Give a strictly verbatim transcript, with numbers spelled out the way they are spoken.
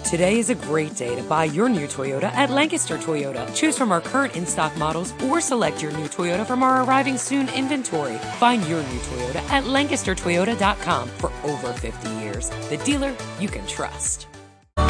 Today is a great day to buy your new Toyota at Lancaster Toyota. Choose from our current in-stock models or select your new Toyota from our arriving soon inventory. Find your new Toyota at lancaster toyota dot com for over fifty years. The dealer you can trust.